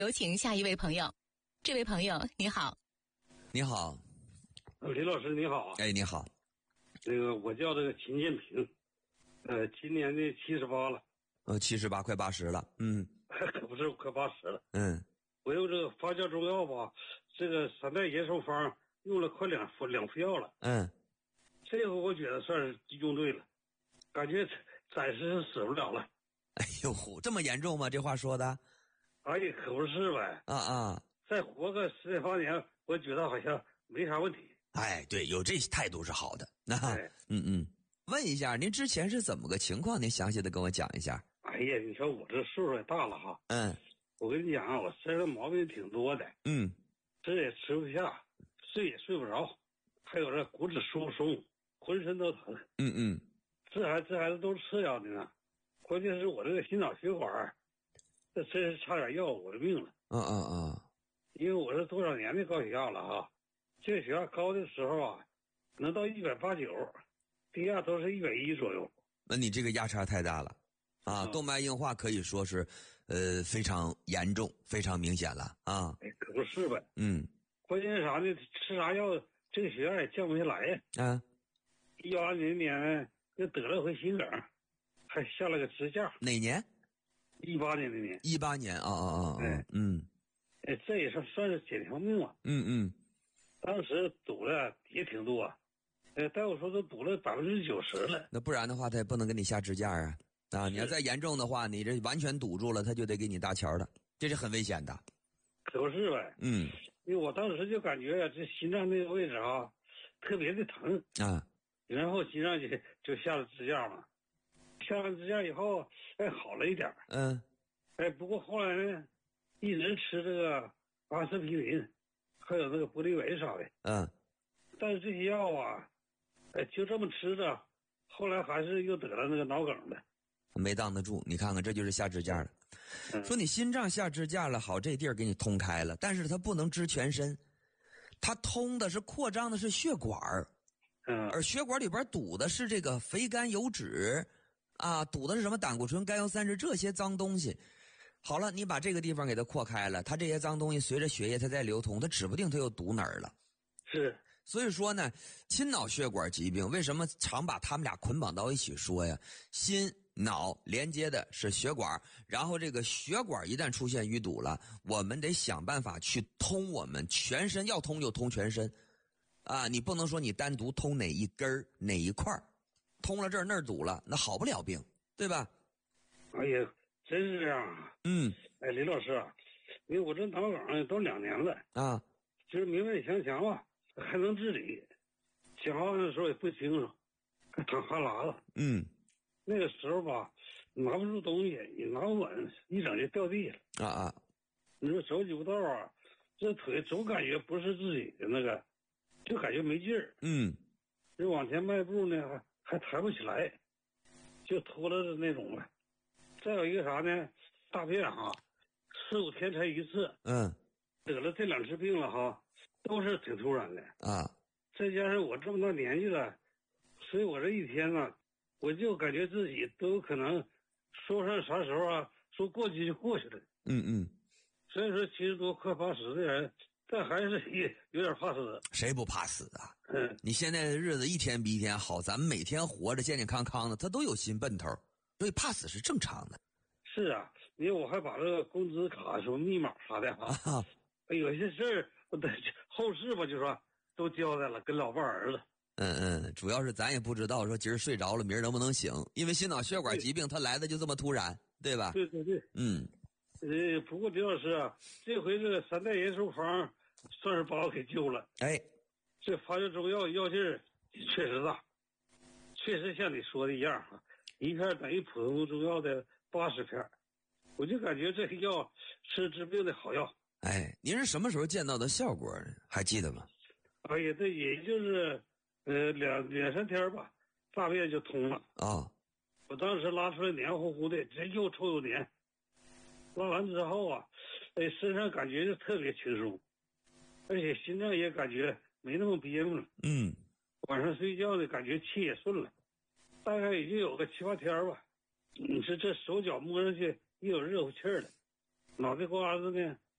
有请下一位朋友。这位朋友你好。 你好。 李老师你好。 哎，你好。 我叫这个秦建平，今年的78了。 78快80了。 可不是快80了。我用这个发酵中药吧，这个3代延寿方用了快两副药了。这回我觉得算是用对了，感觉暂时是死不了了。 哎呦，这么严重吗？这话说的？ 哎呀，可不是呗。再活个10年8年，我觉得好像没啥问题。 哎，对，有这态度是好的。问一下，您之前是怎么个情况？您详细的跟我讲一下。 哎呀，你说我这岁数也大了哈。我跟你讲啊，我身上毛病挺多的。吃也吃不下，睡也睡不着，还有这骨质疏松，浑身都疼。这孩子都是次要的呢，关键是我这个心脑血管，这真是差点要我的命了。因为我是多少年的高血压了哈，这个血压高的时候啊，能到189，低压都是110左右。 那你这个压差太大了啊！动脉硬化可以说是非常严重，非常明显了啊！ 可不是呗。关键是啥呢？吃啥药这个血压也降不下来呀。18年又得了回心梗，还下了个支架。 哪年 ？18年那年。 18年这也算是捡条命了。当时堵了也挺多，大夫说都堵了90%了。 那不然的话，他也不能给你下支架啊！你要再严重的话，你这完全堵住了，他就得给你搭桥的，这是很危险的。 可不是呗。因为我当时就感觉这心脏那个位置啊，特别的疼然后心脏就下了支架嘛，下完支架以后，好了一点。不过后来呢，一直吃这个阿司匹林，还有那个玻利维啥的。但是这些药啊，就这么吃着，后来还是又得了那个脑梗的。 没挡得住，你看看，这就是下支架了。说你心脏下支架了，好，这地儿给你通开了，但是它不能支全身，它通的是扩张的是血管而血管里边堵的是这个肥甘油脂堵的是什么胆固醇、甘油三酯这些脏东西。好了，你把这个地方给它扩开了，它这些脏东西随着血液它在流通，它指不定它又堵哪儿了。 是。 所以说呢，心脑血管疾病为什么常把他们俩捆绑到一起说呀？心脑连接的是血管，然后这个血管一旦出现淤堵了，我们得想办法去通我们全身，要通就通全身你不能说你单独通哪一根哪一块，通了这儿那儿堵了，那好不了病，对吧？ 哎呀，真是这样啊。李老师啊，因为我这脑梗都2年了就是明白强强吧，还能治理，讲话的时候也不清楚，还淌哈喇子。那个时候吧，拿不住东西，也拿不稳，一整就掉地了。你说走几步道这腿总感觉不是自己的那个，就感觉没劲儿。就往前迈步呢，还抬不起来，就拖着的那种了。再有一个啥呢？大便4、5天才一次。得了这2次病了哈，都是挺突然的再加上我这么大年纪了，所以我这一天呢，我就感觉自己都有可能说上啥时候说过去就过去了。所以说70多快80的人，但还是也有点怕死。 谁不怕死啊？你现在的日子一天比一天好，咱们每天活着健健康康的，他都有新奔头，所以怕死是正常的。 是啊，因为我还把这个工资卡什么密码啥的有些事儿后事吧，就说都交代了，跟老伴儿子。 主要是咱也不知道说今儿睡着了，明儿能不能醒，因为心脑血管疾病它来的就这么突然，对吧？ 对。不过李老师这回这个3代延寿方算是把我给救了。这发酵中药药劲儿确实大，确实像你说的一样一片等于普通中药的80片，我就感觉这个药是治病的好药。 您是什么时候见到的效果呢？还记得吗？ 这也就是2、3天吧，大便就通了。我当时拉出来黏糊糊的，这又臭又黏。拉完之后身上感觉就特别轻松，而且心脏也感觉没那么憋闷了。晚上睡觉呢，感觉气也顺了。大概已经有个7、8天吧。你说这手脚摸上去也有热乎气儿了，脑袋瓜子呢